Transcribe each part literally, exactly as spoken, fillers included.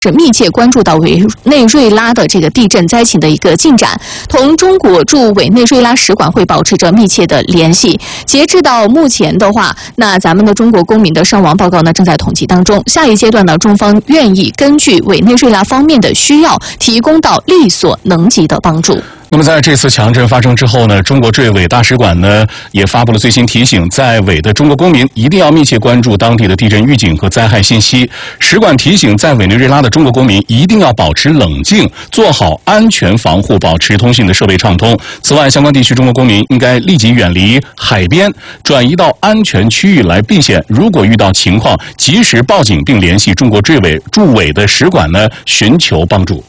是密切关注到委内瑞拉的这个地震灾情的一个进展，同中国驻委内瑞拉使馆会保持着密切的联系。截至到目前的话，那咱们的中国公民的伤亡报告呢正在统计当中。下一阶段呢，中方愿意根据委内瑞拉方面的需要，提供到力所能及的帮助。 那么在这次强震发生之后呢，中国驻委大使馆呢也发布了最新提醒，在委的中国公民一定要密切关注当地的地震预警和灾害信息。使馆提醒，在委内瑞拉的中国公民一定要保持冷静，做好安全防护，保持通信的设备畅通。此外，相关地区中国公民应该立即远离海边，转移到安全区域来避险。如果遇到情况，及时报警并联系中国驻委驻委的使馆呢，寻求帮助。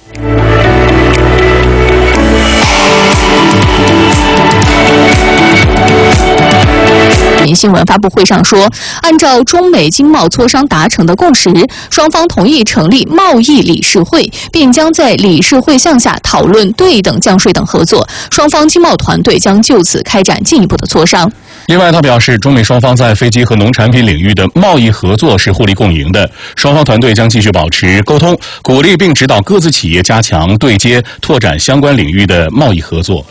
新闻发布会上说，按照中美经贸磋商达成的共识，双方同意成立贸易理事会，并将在理事会项下讨论对等降税等合作。双方经贸团队将就此开展进一步的磋商。 另外，他表示，中美双方在飞机和农产品领域的贸易合作是互利共赢的，双方团队将继续保持沟通，鼓励并指导各自企业加强对接，拓展相关领域的贸易合作。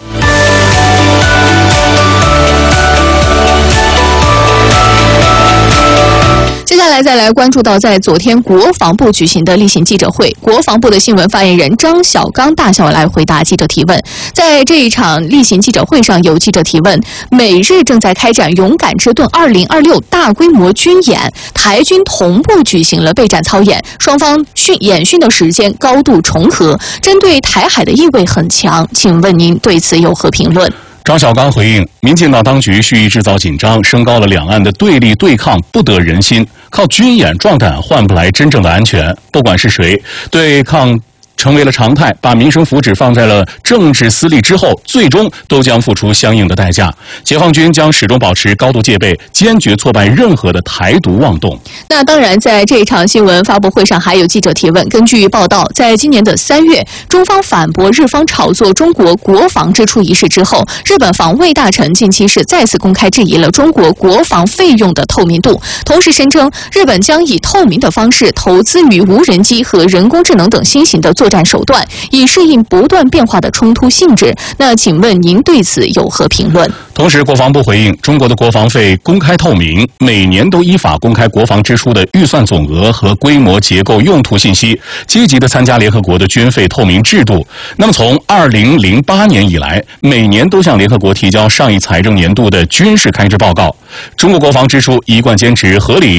接下来再来关注到，在昨天国防部举行的例行记者会，国防部的新闻发言人张小刚大校来回答记者提问。在这一场例行记者会上，有记者提问：美日正在开展“勇敢之盾二零二六”大规模军演，台军同步举行了备战操演，双方训演训的时间高度重合，针对台海的意味很强。请问您对此有何评论？ 张小刚回应，民进党当局蓄意制造紧张，升高了两岸的对立对抗，不得人心。靠军演壮胆换不来真正的安全。不管是谁，对抗成为了常态，把民生福祉放在了政治私利之后，最终都将付出相应的代价。解放军将始终保持高度戒备，坚决挫败任何的台独妄动。 那当然，在这一场新闻发布会上，还有记者提问。根据报道，在今年的三月，中方反驳日方炒作中国国防支出一事之后，日本防卫大臣近期是再次公开质疑了中国国防费用的透明度，同时声称日本将以透明的方式投资于无人机和人工智能等新型的作战手段，以适应不断变化的冲突性质。那请问您对此有何评论？ 同时，国防部回应，中国的国防费公开透明，每年都依法公开国防支出的预算总额和规模结构用途信息，积极地参加联合国的军费透明制度。那么从二零零八年以来，每年都向联合国提交上一财政年度的军事开支报告。中国国防支出一贯坚持合理